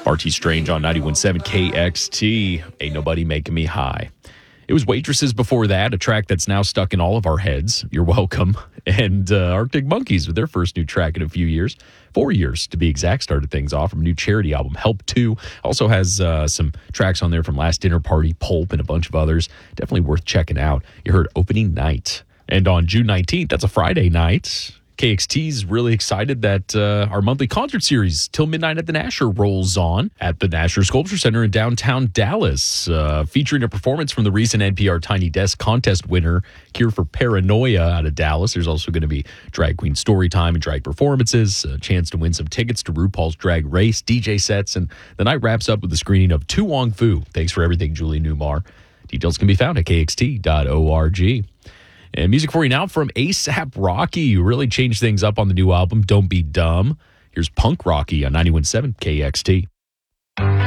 RT Strange on 91.7 KXT. Ain't Nobody Making Me High. It was Waitresses before that, a track that's now stuck in all of our heads. You're welcome. And Arctic Monkeys with their first new track in a few years. 4 years, to be exact, started things off from a new charity album, Help 2. Also has some tracks on there from Last Dinner Party, Pulp, and a bunch of others. Definitely worth checking out. You heard Opening Night. And on June 19th, that's a Friday night, KXT's really excited that our monthly concert series, Till Midnight at the Nasher, rolls on at the Nasher Sculpture Center in downtown Dallas, featuring a performance from the recent NPR Tiny Desk contest winner, Cure for Paranoia, out of Dallas. There's also going to be drag queen story time and drag performances, a chance to win some tickets to RuPaul's Drag Race, DJ sets, and the night wraps up with the screening of To Wong Fu. Thanks for everything, Julie Newmar. Details can be found at kxt.org. And music for you now from A$AP Rocky, who really changed things up on the new album, Don't Be Dumb. Here's Punk Rocky on 91.7 KXT.